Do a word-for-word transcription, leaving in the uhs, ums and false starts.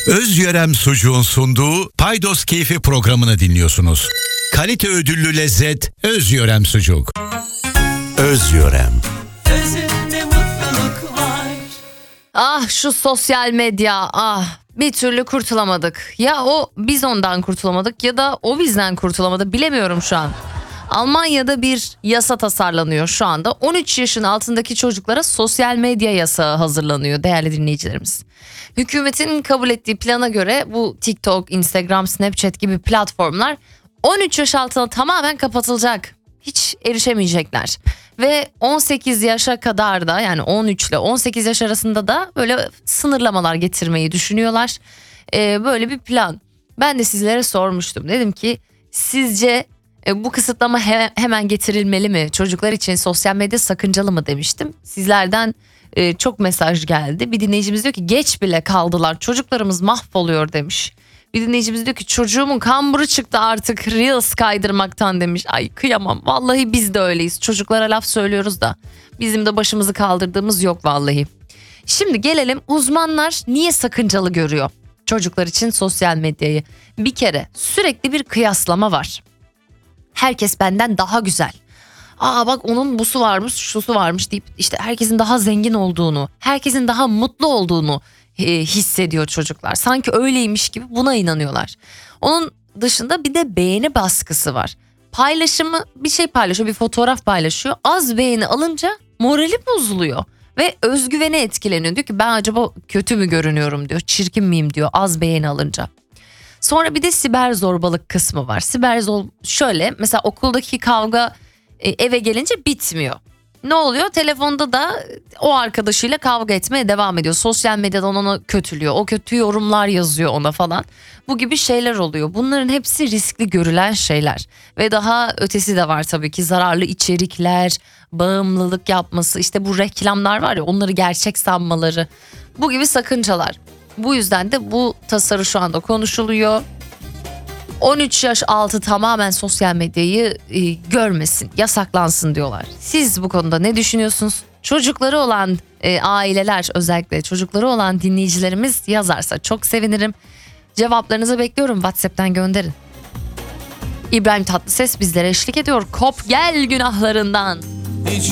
Özyörem Sucuğun sunduğu Paydos Keyfi programını dinliyorsunuz. Kalite ödüllü lezzet Özyörem Sucuk. Özyörem. Özünde mutluluk var. Ah şu sosyal medya, ah bir türlü kurtulamadık. Ya o biz ondan kurtulamadık ya da o bizden kurtulamadı, bilemiyorum şu an. Almanya'da bir yasa tasarlanıyor şu anda. on üç yaşın altındaki çocuklara sosyal medya yasağı hazırlanıyor değerli dinleyicilerimiz. Hükümetin kabul ettiği plana göre bu TikTok, Instagram, Snapchat gibi platformlar on üç yaş altına tamamen kapatılacak. Hiç erişemeyecekler. Ve on sekiz yaşa kadar da, yani on üç ile on sekiz yaş arasında da böyle sınırlamalar getirmeyi düşünüyorlar. Ee, böyle bir plan. Ben de sizlere sormuştum. Dedim ki sizce e, bu kısıtlama he- hemen getirilmeli mi? Çocuklar için sosyal medya sakıncalı mı demiştim. Sizlerden e, çok mesaj geldi. Bir dinleyicimiz diyor ki geç bile kaldılar. Çocuklarımız mahvoluyor demiş. Bir dinleyicimiz diyor ki çocuğumun kamburu çıktı artık Reels kaydırmaktan demiş. Ay kıyamam, vallahi biz de öyleyiz. Çocuklara laf söylüyoruz da bizim de başımızı kaldırdığımız yok vallahi. Şimdi gelelim, uzmanlar niye sakıncalı görüyor çocuklar için sosyal medyayı? Bir kere sürekli bir kıyaslama var. Herkes benden daha güzel. Aa bak onun busu varmış, şusu varmış deyip işte herkesin daha zengin olduğunu, herkesin daha mutlu olduğunu e, hissediyor çocuklar. Sanki öyleymiş gibi buna inanıyorlar. Onun dışında bir de beğeni baskısı var. Paylaşımı, bir şey paylaşıyor, bir fotoğraf paylaşıyor. Az beğeni alınca morali bozuluyor ve özgüveni etkileniyor. Diyor ki ben acaba kötü mü görünüyorum diyor, çirkin miyim diyor az beğeni alınca. Sonra bir de siber zorbalık kısmı var. Siber zor şöyle, mesela okuldaki kavga e, eve gelince bitmiyor. Ne oluyor? Telefonda da o arkadaşıyla kavga etmeye devam ediyor. Sosyal medyadan ona kötülüyor. O kötü yorumlar yazıyor ona falan. Bu gibi şeyler oluyor. Bunların hepsi riskli görülen şeyler. Ve daha ötesi de var tabii ki, zararlı içerikler, bağımlılık yapması, işte bu reklamlar var ya, onları gerçek sanmaları. Bu gibi sakıncalar. Bu yüzden de bu tasarı şu anda konuşuluyor. on üç yaş altı tamamen sosyal medyayı e, görmesin, yasaklansın diyorlar. Siz bu konuda ne düşünüyorsunuz? Çocukları olan e, aileler, özellikle çocukları olan dinleyicilerimiz yazarsa çok sevinirim. Cevaplarınızı bekliyorum, WhatsApp'tan gönderin. İbrahim Tatlıses bizlere eşlik ediyor. Kop gel günahlarından.